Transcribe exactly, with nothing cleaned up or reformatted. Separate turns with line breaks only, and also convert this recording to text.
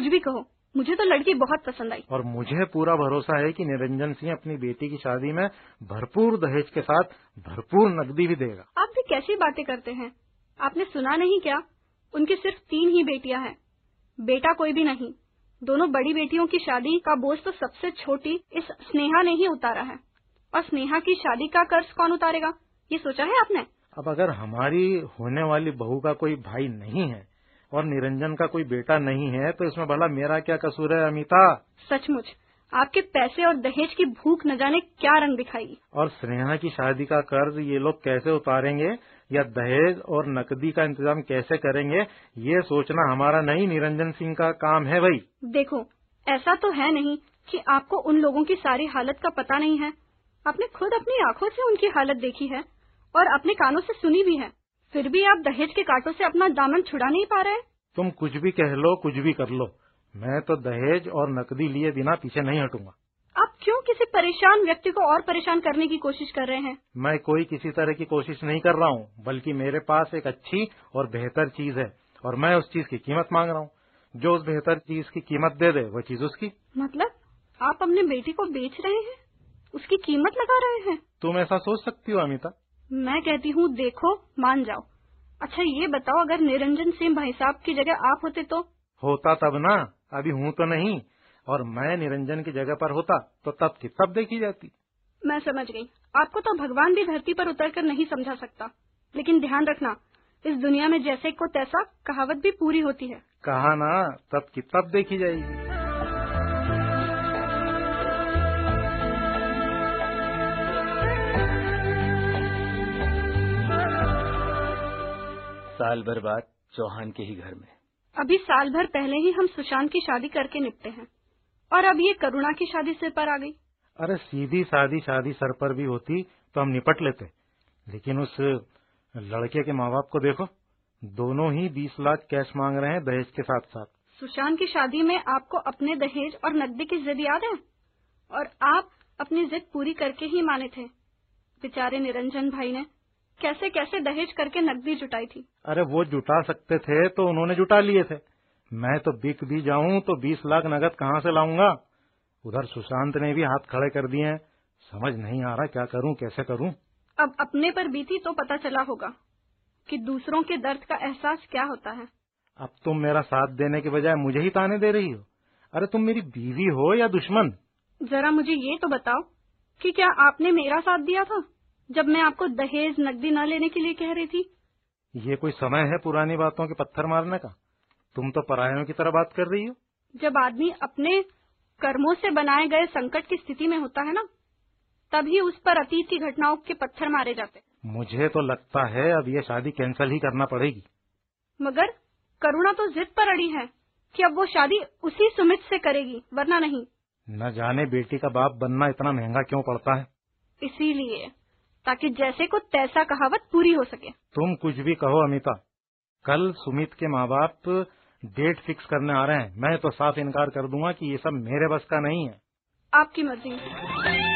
कुछ भी कहो, मुझे तो लड़की बहुत पसंद आई।
और मुझे पूरा भरोसा है कि निरंजन सिंह अपनी बेटी की शादी में भरपूर दहेज के साथ भरपूर नकदी भी देगा।
आप भी कैसी बातें करते हैं? आपने सुना नहीं क्या? उनकी सिर्फ तीन ही बेटियां हैं, बेटा कोई भी नहीं। दोनों बड़ी बेटियों की शादी का बोझ तो सबसे छोटी इस स्नेहा ने ही उतारा है, और स्नेहा की शादी का कर्ज कौन उतारेगा, ये सोचा है आपने?
अब अगर हमारी होने वाली बहू का कोई भाई नहीं है और निरंजन का कोई बेटा नहीं है तो इसमें भला मेरा क्या कसूर है अमिता?
सचमुच आपके पैसे और दहेज की भूख न जाने क्या रंग दिखाएगी।
और स्नेहा की शादी का कर्ज ये लोग कैसे उतारेंगे या दहेज और नकदी का इंतजाम कैसे करेंगे, ये सोचना हमारा नहीं, निरंजन सिंह का काम है भाई।
देखो, ऐसा तो है नहीं कि आपको उन लोगों की सारी हालत का पता नहीं है। आपने खुद अपनी आंखों से उनकी हालत देखी है और अपने कानों से सुनी भी है, फिर भी आप दहेज के कांटों से अपना दामन छुड़ा नहीं पा रहे।
तुम कुछ भी कह लो, कुछ भी कर लो, मैं तो दहेज और नकदी लिए बिना पीछे नहीं हटूंगा।
आप क्यों किसी परेशान व्यक्ति को और परेशान करने की कोशिश कर रहे हैं?
मैं कोई किसी तरह की कोशिश नहीं कर रहा हूँ, बल्कि मेरे पास एक अच्छी और बेहतर चीज है और मैं उस चीज की कीमत मांग रहा हूँ। जो उस बेहतर चीज की कीमत दे दे वो चीज उसकी।
मतलब आप अपने बेटी को बेच रहे हैं, उसकी कीमत लगा रहे हैं?
तुम ऐसा सोच सकती हो अमिता?
मैं कहती हूँ देखो, मान जाओ। अच्छा ये बताओ, अगर निरंजन सिंह भाई साहब की जगह आप होते तो?
होता तब ना, अभी हूँ तो नहीं। और मैं निरंजन की जगह पर होता तो तब की तब देखी जाती।
मैं समझ गई, आपको तो भगवान भी धरती पर उतरकर नहीं समझा सकता। लेकिन ध्यान रखना, इस दुनिया में जैसे को तैसा कहावत भी पूरी होती है।
कहा ना, तब की तब देखी जाएगी।
साल भर बाद चौहान के ही घर में।
अभी साल भर पहले ही हम सुशांत की शादी करके निपटे हैं, और अब ये करुणा की शादी सिर पर आ गई।
अरे सीधी सादी शादी सर पर भी होती तो हम निपट लेते, लेकिन उस लड़के के माँ बाप को देखो, दोनों ही बीस लाख कैश मांग रहे हैं दहेज के साथ साथ।
सुशांत की शादी में आपको अपने दहेज और नकदी की जिद याद है, और आप अपनी जिद पूरी करके ही माने थे। बेचारे निरंजन भाई ने कैसे कैसे दहेज करके नकदी जुटाई थी।
अरे वो जुटा सकते थे तो उन्होंने जुटा लिए थे, मैं तो बिक भी जाऊं तो बीस लाख नगद कहाँ से लाऊंगा। उधर सुशांत ने भी हाथ खड़े कर दिए हैं, समझ नहीं आ रहा क्या करूं, कैसे करूं।
अब अपने पर बीती तो पता चला होगा कि दूसरों के दर्द का एहसास क्या होता है।
अब तुम मेरा साथ देने के बजाय मुझे ही ताने दे रही हो। अरे तुम मेरी बीवी हो या दुश्मन?
जरा मुझे ये तो बताओ कि क्या आपने मेरा साथ दिया था जब मैं आपको दहेज नकदी न लेने के लिए कह रही थी?
ये कोई समय है पुरानी बातों के पत्थर मारने का? तुम तो परायों की तरह बात कर रही हो।
जब आदमी अपने कर्मों से बनाए गए संकट की स्थिति में होता है ना, तभी उस पर अतीत की घटनाओं के पत्थर मारे जाते।
मुझे तो लगता है अब ये शादी कैंसिल ही करना पड़ेगी।
मगर करुणा तो जिद पर अड़ी है कि अब वो शादी उसी सुमित से करेगी, वरना नहीं।
न जाने बेटी का बाप बनना इतना महंगा क्यों पड़ता है।
इसीलिए, ताकि जैसे को तैसा कहावत पूरी हो सके।
तुम कुछ भी कहो अमिता, कल सुमित के माँ बाप डेट फिक्स करने आ रहे हैं, मैं तो साफ इनकार कर दूंगा कि ये सब मेरे बस का नहीं है।
आपकी मर्जी।